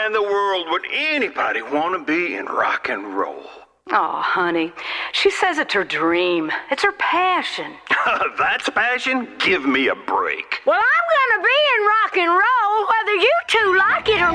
in the world would anybody want to be in rock and roll? Oh, honey, she says it's her dream. It's her passion. That's passion? Give me a break. Well, I'm gonna be in rock and roll, whether you two like it or